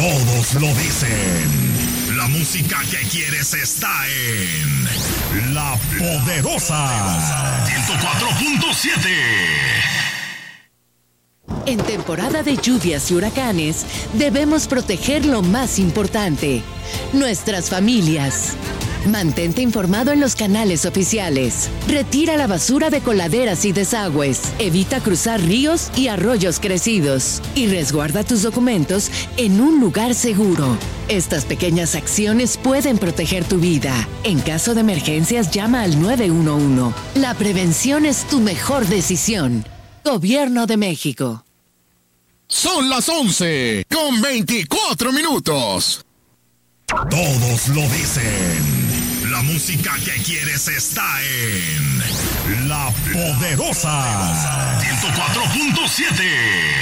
Todos lo dicen. La música que quieres está en La Poderosa 104.7. En temporada de lluvias y huracanes, debemos proteger lo más importante, nuestras familias. Mantente informado en los canales oficiales. Retira la basura de coladeras y desagües. Evita cruzar ríos y arroyos crecidos. Y resguarda tus documentos en un lugar seguro. Estas pequeñas acciones pueden proteger tu vida. En caso de emergencias, llama al 911. La prevención es tu mejor decisión. Gobierno de México. Son las 11:24. Todos lo dicen. La música que quieres está en La Poderosa 104.7.